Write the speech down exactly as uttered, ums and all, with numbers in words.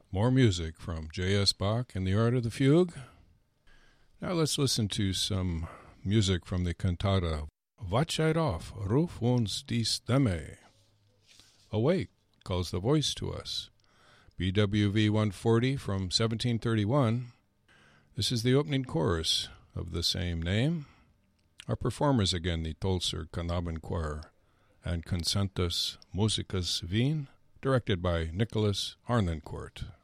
More music from J S. Bach and the Art of the Fugue. Now let's listen to some music from the cantata Wachheit auf, ruf uns die Stimme. Awake, calls the voice to us. B W V one forty from seventeen thirty-one. This is the opening chorus of the same name. Our performers again, the Tolzer Knabenchor and Concertus Musicus Wien, directed by Nicholas Harnoncourt.